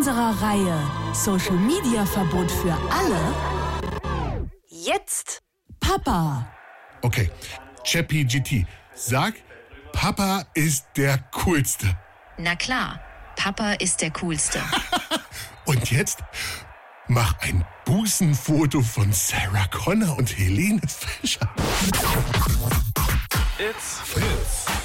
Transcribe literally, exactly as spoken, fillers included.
unserer Reihe Social Media Verbot für alle jetzt Papa. Okay, ChatGPT, sag, Papa ist der Coolste. Na klar, Papa ist der Coolste. Und jetzt mach ein Busenfoto von Sarah Connor und Helene Fischer. It's Fritz.